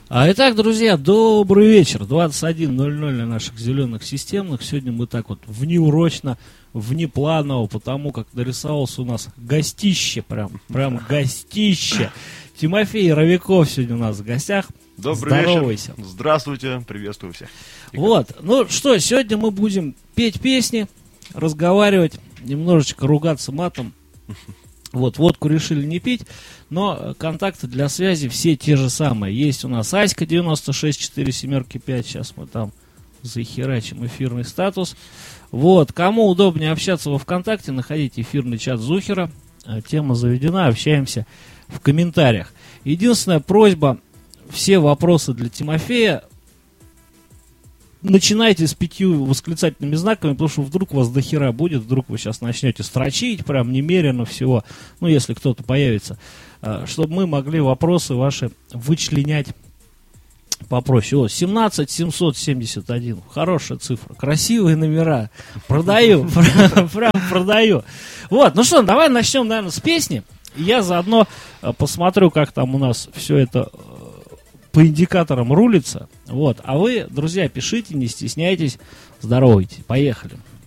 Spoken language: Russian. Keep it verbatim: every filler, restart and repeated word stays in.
А, итак, друзья, добрый вечер. двадцать один ноль ноль на наших зеленых системных. Сегодня мы так вот внеурочно, внепланово, потому как нарисовался у нас гостище, прям, прям гостище. Тимофей Ровяков сегодня у нас в гостях. Добрый Здоровайся. вечер. Здравствуйте, приветствую всех. Вот, ну что, сегодня мы будем петь песни, разговаривать, немножечко ругаться матом. Вот, водку решили не пить, но контакты для связи все те же самые. Есть у нас Аська девяносто шесть четыре семь пять, сейчас мы там захерачим эфирный статус. Вот, кому удобнее общаться во ВКонтакте, находите эфирный чат Зухера, тема заведена, общаемся в комментариях. Единственная просьба, все вопросы для Тимофея начинайте с пятью восклицательными знаками, потому что вдруг у вас дохера будет, вдруг вы сейчас начнете строчить, прям немерено всего, ну, если кто-то появится, чтобы мы могли вопросы ваши вычленять попроще. О, семнадцать семьсот семьдесят один, хорошая цифра, красивые номера, продаю, прям продаю. Вот, ну что, давай начнем, наверное, с песни, я заодно посмотрю, как там у нас все это по индикаторам рулится. Вот. А вы, друзья, пишите, не стесняйтесь, здоровайтесь. Поехали.